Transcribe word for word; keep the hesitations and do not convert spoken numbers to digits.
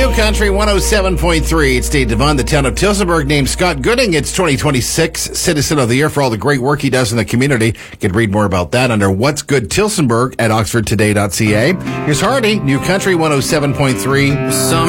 New Country one oh seven point three. It's Dave Devon. The town of Tillsonburg named Scott Gooding its twenty twenty-six Citizen of the Year for all the great work he does in the community. You can read more about that under What's Good Tillsonburg at oxford today dot c a. Here's Hardy, New Country one oh seven point three. Summer